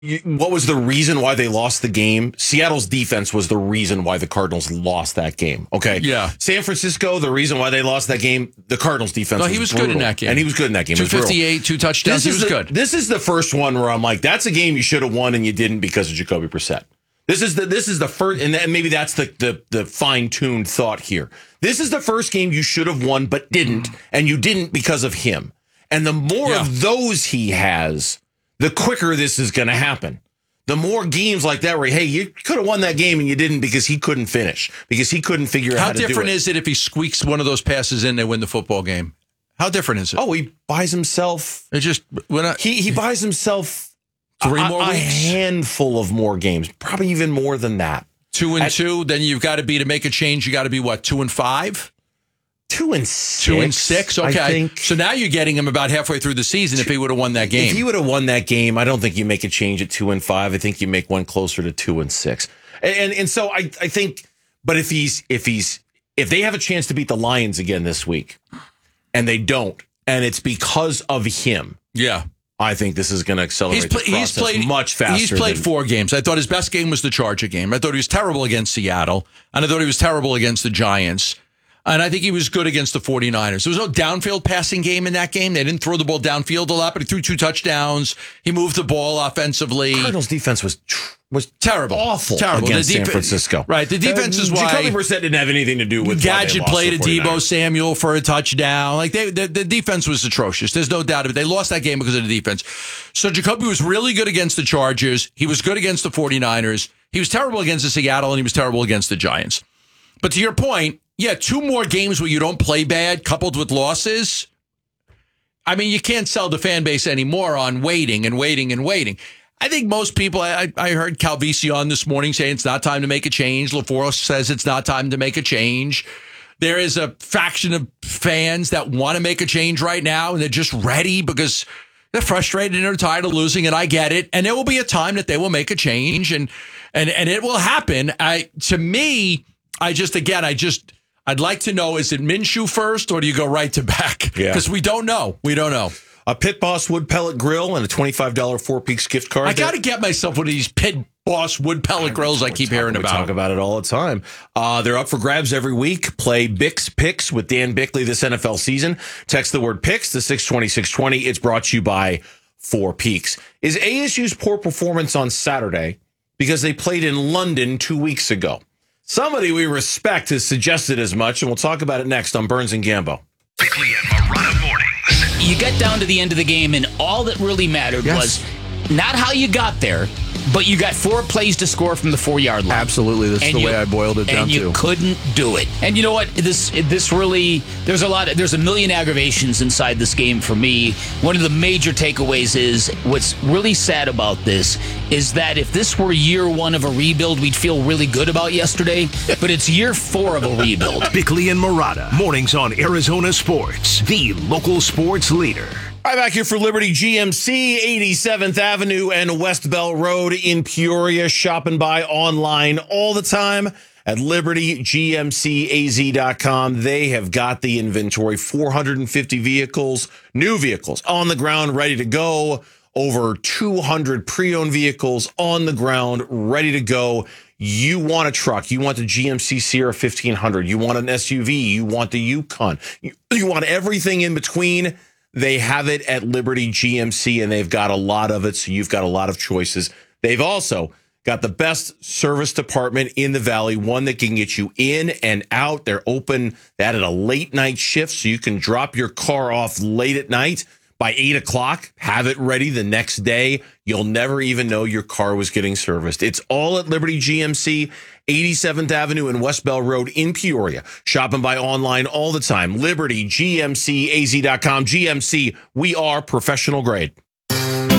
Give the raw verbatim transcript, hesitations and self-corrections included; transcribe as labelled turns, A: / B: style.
A: you, what was the reason why they lost the game? Seattle's defense was the reason why the Cardinals lost that game. Okay.
B: Yeah.
A: San Francisco, the reason why they lost that game, the Cardinals defense.
B: No,
A: was
B: he was
A: brutal.
B: good in that game.
A: And he was good in that game.
B: two fifty-eight, two touchdowns. He was
A: the,
B: good.
A: This is the first one where I'm like, that's a game you should have won and you didn't because of Jacoby Brissett. This is the this is the first, and maybe that's the the, the fine-tuned thought here. This is the first game you should have won but didn't, and you didn't because of him. And the more
B: Yeah.
A: of those he has, the quicker this is going to happen. The more games like that where, hey, you could have won that game and you didn't because he couldn't finish, because he couldn't figure out how,
B: How
A: to do it.
B: different is it if he squeaks one of those passes in, they win the football game? How different is it?
A: Oh, he buys himself.
B: It just when I,
A: He he buys himself
B: three
A: a,
B: more
A: a
B: weeks,
A: handful of more games, probably even more than that.
B: two and
A: At-
B: two. Then you've got to be to make a change. You got to be what, two and five,
A: Two and six.
B: two and six. Okay,
A: I think.
B: so now you're getting him about halfway through the season. If he would have won that game,
A: If he would have won that game, I don't think you make a change at two and five. I think you make one closer to two and six. And and, and so I, I think, but if he's if he's if they have a chance to beat the Lions again this week, and they don't, and it's because of him,
B: yeah.
A: I think this is going to accelerate
B: He's, pla-
A: the
B: he's
A: process
B: played
A: much faster.
B: He's played
A: than,
B: four games. I thought his best game was the Charger game. I thought he was terrible against Seattle, and I thought he was terrible against the Giants. And I think he was good against the 49ers. There was no downfield passing game in that game. They didn't throw the ball downfield a lot, but he threw two touchdowns. He moved the ball offensively.
A: Cardinals defense was was
B: Terrible.
A: awful
B: Terrible.
A: against
B: The
A: San
B: def-
A: Francisco.
B: Right. The defense
A: Uh,
B: is why
A: Jacoby Brissett didn't have anything to do with why they
B: Gadget
A: lost
B: played
A: the
B: a Debo
A: 49ers.
B: Samuel for a touchdown. Like they, the, the defense was atrocious. There's no doubt of it. They lost that game because of the defense. So Jacoby was really good against the Chargers. He was good against the 49ers. He was terrible against the Seattle, and he was terrible against the Giants. But to your point, yeah, two more games where you don't play bad, coupled with losses. I mean, you can't sell the fan base anymore on waiting and waiting and waiting. I think most people, I, I heard Calvici on this morning saying it's not time to make a change. LaFleur says it's not time to make a change. There is a faction of fans that want to make a change right now, and they're just ready because they're frustrated and they're tired of losing, and I get it. And there will be a time that they will make a change, and and and it will happen. I to me, I just, again, I just, I'd like to know, is it Minshew first, or do you go right to back?
A: Yeah.
B: Because we don't know. We don't know.
A: A Pit Boss wood pellet grill and a twenty-five dollars Four Peaks gift card.
B: I got to get myself one of these Pit Boss wood pellet grills I keep
A: talk,
B: hearing
A: we
B: about.
A: talk about it all the time. Uh, they're up for grabs every week. Play Bix Picks with Dan Bickley this N F L season. Text the word Picks to six twenty, six twenty. It's brought to you by Four Peaks. Is A S U's poor performance on Saturday because they played in London two weeks ago? Somebody we respect has suggested as much, and we'll talk about it next on Burns and Gambo.
C: Bickley and Marotta mornings.
D: You get down to the end of the game, and all that really mattered
E: Yes.
D: was not how you got there, but you got four plays to score from the four-yard line.
E: Absolutely. That's
D: And
E: the
D: you-
E: way I boiled it down
D: and you
E: to.
D: couldn't do it. And you know what? This this really there's a lot of, there's a million aggravations inside this game for me. One of the major takeaways is what's really sad about this is that if this were year one of a rebuild, we'd feel really good about yesterday. But it's year four of a rebuild.
C: Bickley and Marotta mornings on Arizona Sports, the local sports leader.
A: All right, back here for Liberty G M C, eighty-seventh Avenue and West Bell Road in Peoria. Shop and buy online all the time at liberty g m c a z dot com. They have got the inventory, four hundred fifty vehicles, new vehicles on the ground, ready to go. Over two hundred pre-owned vehicles on the ground, ready to go. You want a truck. You want the G M C Sierra fifteen hundred. You want an S U V. You want the Yukon. You, you want everything in between. They have it at Liberty G M C, and they've got a lot of it, so you've got a lot of choices. They've also got the best service department in the Valley, one that can get you in and out. They're open. They added a late night shift, so you can drop your car off late at night. By eight o'clock, have it ready the next day. You'll never even know your car was getting serviced. It's all at Liberty G M C, eighty-seventh Avenue and West Bell Road in Peoria. Shop and buy online all the time. liberty g m c a z dot com. G M C, we are professional grade.